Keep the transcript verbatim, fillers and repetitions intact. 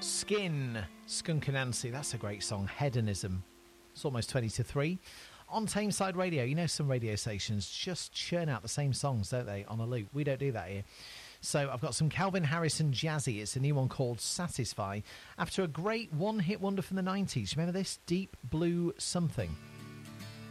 Skin, Skunk Anansie, that's a great song. Hedonism. It's almost twenty to three. On Tameside Radio, you know some radio stations just churn out the same songs, don't they, on a loop? We don't do that here. So I've got some Calvin Harris and Jazzy. It's a new one called Satisfy. After a great one-hit wonder from the nineties. Remember this? Deep Blue Something.